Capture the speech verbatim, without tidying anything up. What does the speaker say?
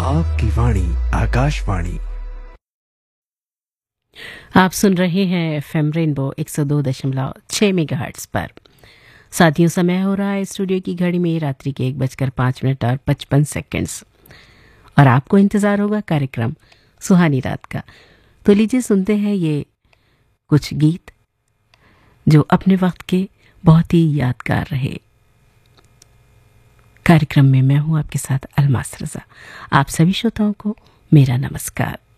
आपकी वाणी आकाशवाणी। आप सुन रहे हैं एफएम रेनबो एक सौ दो दशमलव छः मेगाहर्ट्ज पर। साथियों, समय हो रहा है स्टूडियो की घड़ी में रात्रि के एक बजकर पाँच मिनट और पचपन सेकंड्स, और आपको इंतज़ार होगा कार्यक्रम सुहानी रात का। तो लीजिए सुनते हैं ये कुछ गीत जो अपने वक्त के बहुत ही यादगार रहे। कार्यक्रम में मैं हूं आपके साथ अलमास रजा। आप सभी श्रोताओं को मेरा नमस्कार।